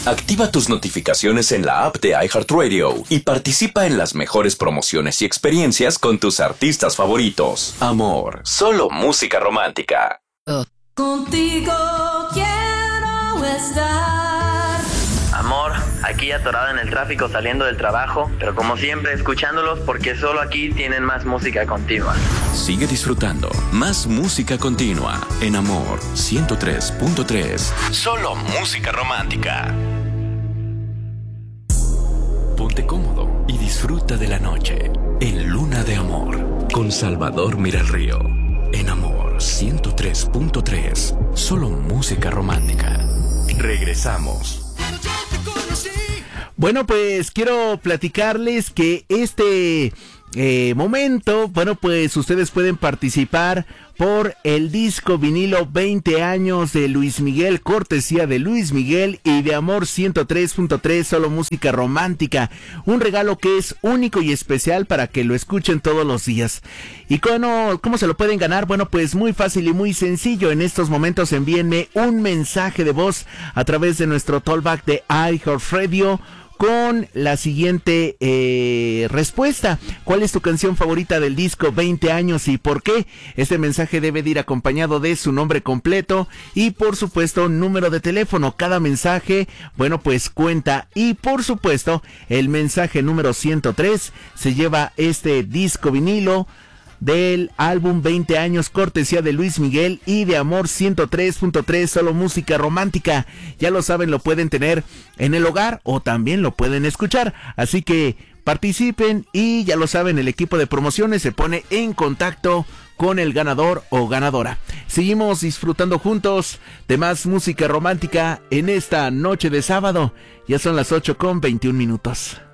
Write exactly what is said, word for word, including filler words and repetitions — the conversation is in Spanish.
Activa tus notificaciones en la app de iHeartRadio y participa en las mejores promociones y experiencias con tus artistas favoritos. Amor, solo música romántica. Uh. Contigo quiero estar. Amor, aquí atorado en el tráfico saliendo del trabajo, pero como siempre escuchándolos porque solo aquí tienen más música continua. Sigue disfrutando más música continua en Amor ciento tres punto tres. Solo música romántica. Ponte cómodo y disfruta de la noche en Luna de Amor con Salvador Miralrío en Amor ciento tres punto tres. Solo música romántica. Regresamos. Bueno, pues quiero platicarles que este eh, momento, bueno, pues ustedes pueden participar por el disco vinilo veinte años de Luis Miguel, cortesía de Luis Miguel y de Amor ciento tres punto tres, solo música romántica. Un regalo que es único y especial para que lo escuchen todos los días. ¿Y cómo, cómo se lo pueden ganar? Bueno, pues muy fácil y muy sencillo. En estos momentos envíenme un mensaje de voz a través de nuestro Talkback de iHeartRadio con la siguiente eh, respuesta. ¿Cuál es tu canción favorita del disco veinte años y por qué? Este mensaje debe de ir acompañado de su nombre completo y por supuesto número de teléfono. Cada mensaje, bueno, pues cuenta, y por supuesto el mensaje número ciento tres se lleva este disco vinilo del álbum veinte años, cortesía de Luis Miguel y de Amor ciento tres punto tres, solo música romántica. Ya lo saben, lo pueden tener en el hogar o también lo pueden escuchar. Así que participen y ya lo saben, el equipo de promociones se pone en contacto con el ganador o ganadora. Seguimos disfrutando juntos de más música romántica en esta noche de sábado. Ya son las ocho con veintiún minutos.